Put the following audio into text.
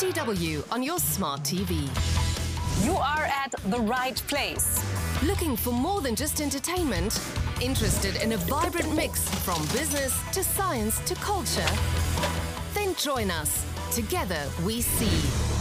DW on your smart TV. You are at the right place. Looking for more than just entertainment? Interested in a vibrant mix from business to science to culture? Then join us. Together we see.